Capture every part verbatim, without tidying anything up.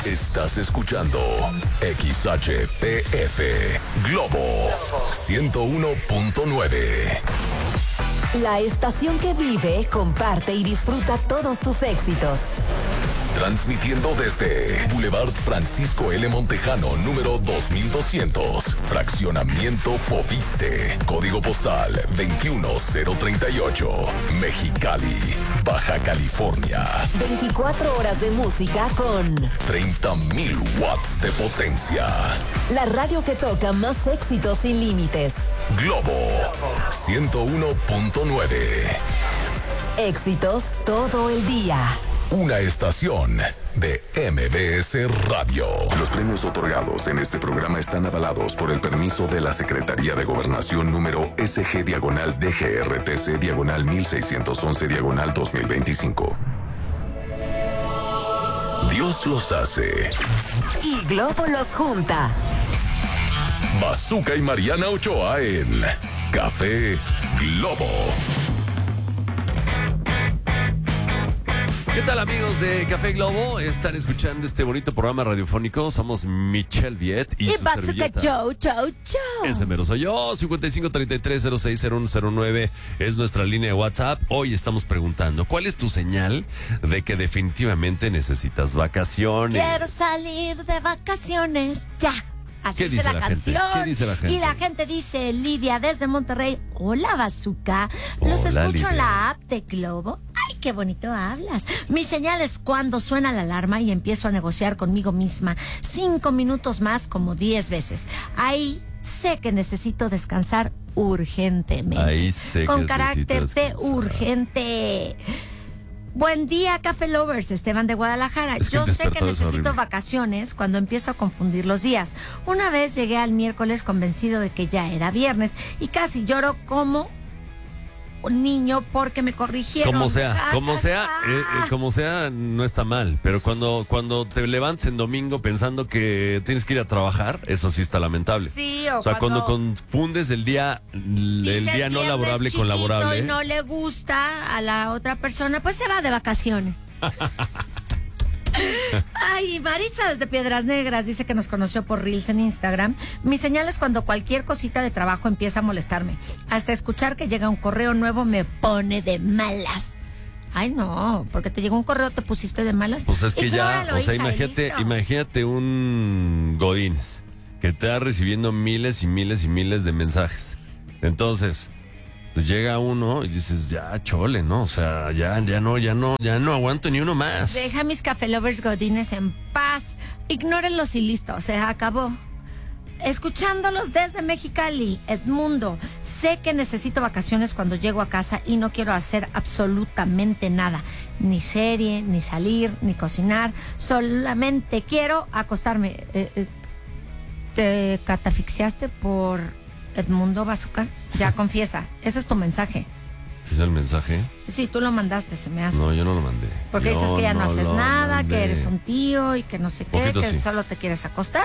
Estás escuchando X H P F Globo ciento uno punto nueve. La estación que vive, comparte y disfruta todos tus éxitos. Transmitiendo desde Boulevard Francisco L. Montejano, número dos mil doscientos, Fraccionamiento Fobiste, Código Postal veintiuno cero treinta y ocho, Mexicali, Baja California. veinticuatro horas de música con treinta mil watts de potencia. la radio que toca más éxitos sin límites. Globo ciento uno punto nueve. Éxitos todo el día. Una estación de M B S Radio. Los premios otorgados en este programa están avalados por el permiso de la Secretaría de Gobernación número S G diagonal D G R T C diagonal mil seiscientos once diagonal dos mil veinticinco. Dios los hace. Y Globo los junta. Bazooka y Mariana Ochoa en Café Globo. ¿Qué tal, amigos de Café Globo? Están escuchando este bonito programa radiofónico. Somos Michelle Viet y, Y su Bazooka servilleta. Joe, Joe, Joe. Ese mero soy yo. cincuenta y cinco treinta y tres cero seis cero uno cero nueve es nuestra línea de WhatsApp. Hoy estamos preguntando, ¿cuál es tu señal de que definitivamente necesitas vacaciones? Quiero salir de vacaciones ya. Así ¿Qué dice dice la, la gente? canción. ¿Qué dice la gente? Y la gente dice, Lidia desde Monterrey, hola Bazooka, los Hola, escucho Lidia. en la app de Globo. Ay, qué bonito hablas. Mi señal es cuando suena la alarma y empiezo a negociar conmigo misma. Cinco minutos más como diez veces. Ahí sé que necesito descansar urgentemente. Ahí sé Con que carácter necesito de descansar. urgente. Buen día, Café Lovers, Esteban de Guadalajara. Es que Yo el sé que despertador es necesito horrible. vacaciones cuando empiezo a confundir los días. Una vez llegué al miércoles convencido de que ya era viernes y casi lloro como un niño porque me corrigieron. Como sea, Ja, como ja, sea, ja. eh, eh, como sea, no está mal. Pero cuando, cuando te levantes en domingo pensando que tienes que ir a trabajar, eso sí está lamentable. Sí, o, O sea, cuando, cuando confundes el día, el dices día no viernes laborable con chiquito laborable. y no le gusta a la otra persona, pues se va de vacaciones. Ay, Maritza desde Piedras Negras dice que nos conoció por Reels en Instagram. Mi señal es cuando cualquier cosita de trabajo empieza a molestarme. Hasta escuchar que llega un correo nuevo me pone de malas. Ay, no, porque te llegó un correo, te pusiste de malas. Pues es que ya, Ignóralo, o sea, hija, imagínate, listo. imagínate un Godínez que está recibiendo miles y miles y miles de mensajes. Entonces, pues llega uno y dices, ya, chole, ¿no? O sea, ya, ya no, ya no, ya no aguanto ni uno más. Deja a mis Café Lovers Godines en paz. Ignórenlos y listo, se acabó. Escuchándolos desde Mexicali, Edmundo. Sé que necesito vacaciones cuando llego a casa y no quiero hacer absolutamente nada. Ni serie, ni salir, ni cocinar. Solamente quiero acostarme. Eh, eh, ¿Te catafixiaste por Edmundo Bazooka? Ya confiesa. Ese es tu mensaje. ¿Es el mensaje? Sí, tú lo mandaste, se me hace. No, yo no lo mandé. Porque Yo dices que ya no, haces lo nada, mandé. que eres un tío y que no sé qué, Poquito que sí. solo te quieres acostar.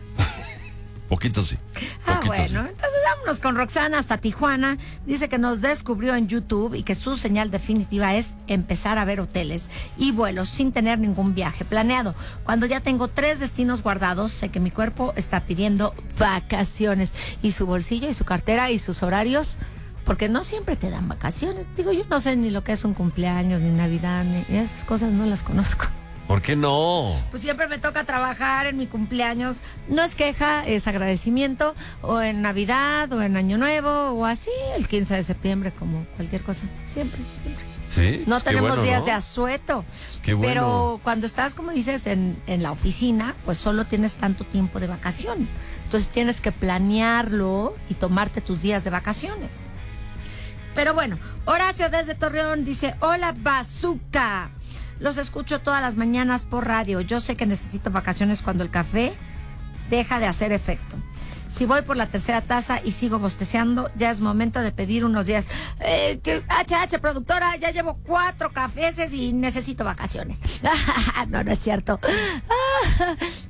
Poquito sí. Ah, Poquito bueno, sí. entonces vámonos con Roxana hasta Tijuana. Dice que nos descubrió en YouTube y que su señal definitiva es empezar a ver hoteles y vuelos sin tener ningún viaje planeado. Cuando ya tengo tres destinos guardados, sé que mi cuerpo está pidiendo vacaciones. Y su bolsillo y su cartera y sus horarios, porque no siempre te dan vacaciones. Digo, yo no sé ni lo que es un cumpleaños, ni Navidad, ni esas cosas no las conozco. ¿Por qué no? Pues siempre me toca trabajar en mi cumpleaños. No es queja, es agradecimiento. O en Navidad, o en Año Nuevo, o así, el quince de septiembre, como cualquier cosa. Siempre, siempre. Sí. No pues qué tenemos bueno, días ¿no? de asueto. Qué bueno. Pero cuando estás, como dices, en, en la oficina, pues solo tienes tanto tiempo de vacación. Entonces tienes que planearlo y tomarte tus días de vacaciones. Pero bueno, Horacio desde Torreón dice, hola Bazooka. Los escucho todas las mañanas por radio. Yo sé que necesito vacaciones cuando el café deja de hacer efecto. Si voy por la tercera taza y sigo bostezeando, ya es momento de pedir unos días. Eh, que, H H, productora, ya llevo cuatro cafés y necesito vacaciones. No, no es cierto.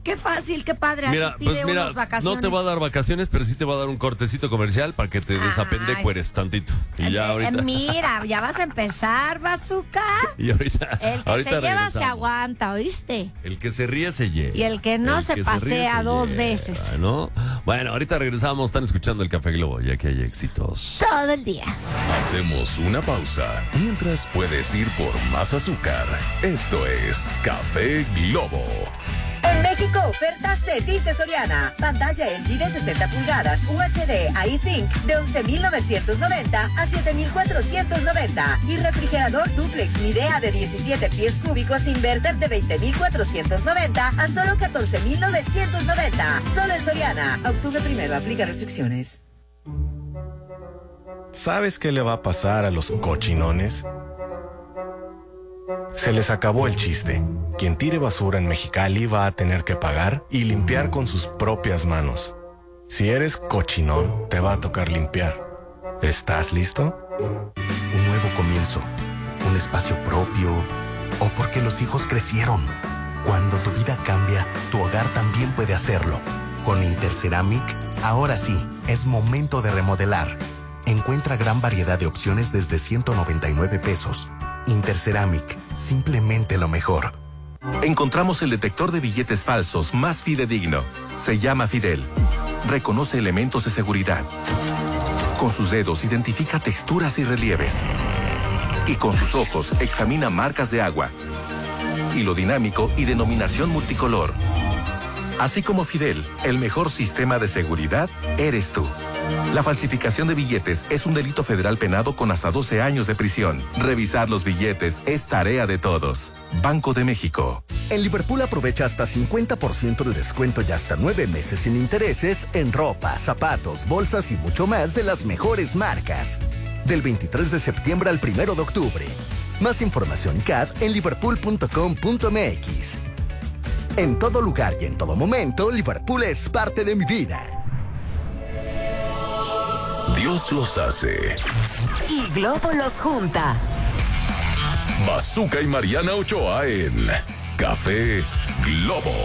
Qué fácil, qué padre. Mira, así pide pues mira, unos vacaciones. no te va a dar vacaciones, pero sí te va a dar un cortecito comercial para que te desapendecueres tantito. Y ya Eh, ahorita. eh, mira, ya vas a empezar, Bazooka. Y ahorita. El que ahorita se lleva se regresamos. aguanta, ¿oíste? El que se ríe se lleva. Y el que no El se que pasea ríe se dos lleva, veces. ¿no? Bueno, ahorita regresamos. Están escuchando el Café Globo, ya que hay éxitos. Todo el día. Hacemos una pausa mientras puedes ir por más azúcar. Esto es Café Globo. En México, oferta Cetis de Soriana. Pantalla L G de sesenta pulgadas U H D iThink de once mil novecientos noventa a siete mil cuatrocientos noventa. Y refrigerador duplex Midea de diecisiete pies cúbicos inverter de veinte mil cuatrocientos noventa a solo catorce mil novecientos noventa. Solo en Soriana. Octubre primero, aplica restricciones. ¿Sabes qué le va a pasar a los cochinones? Se les acabó el chiste. Quien tire basura en Mexicali va a tener que pagar y limpiar con sus propias manos. Si eres cochinón, te va a tocar limpiar. ¿Estás listo? Un nuevo comienzo, un espacio propio, o porque los hijos crecieron. Cuando tu vida cambia, tu hogar también puede hacerlo. Con Interceramic, ahora sí, es momento de remodelar. Encuentra gran variedad de opciones desde ciento noventa y nueve pesos. Interceramic, simplemente lo mejor. Encontramos el detector de billetes falsos más fidedigno. Se llama Fidel. Reconoce elementos de seguridad. Con sus dedos identifica texturas y relieves. Y con sus ojos examina marcas de agua, hilo dinámico y denominación multicolor. Así como Fidel, el mejor sistema de seguridad eres tú. La falsificación de billetes es un delito federal penado con hasta doce años de prisión. Revisar los billetes es tarea de todos. Banco de México. En Liverpool aprovecha hasta cincuenta por ciento de descuento y hasta nueve meses sin intereses en ropa, zapatos, bolsas y mucho más de las mejores marcas. Del veintitrés de septiembre al primero de octubre. Más información y C A D en liverpool punto com punto m x. En todo lugar y en todo momento, Liverpool es parte de mi vida. Dios los hace. Y Globo los junta. Bazooka y Mariana Ochoa en Café Globo.